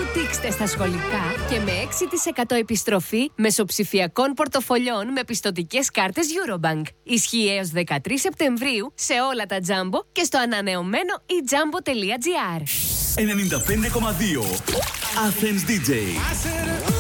Τήξτε στα σχολικά και με 6% επιστροφή μεσοψηφιακών πορτοφολιών με πιστωτικές κάρτες Eurobank. Ισχύει έως 13 Σεπτεμβρίου σε όλα τα Jumbo και στο ανανεωμένο eJumbo.gr. 95,2 Athens DJ.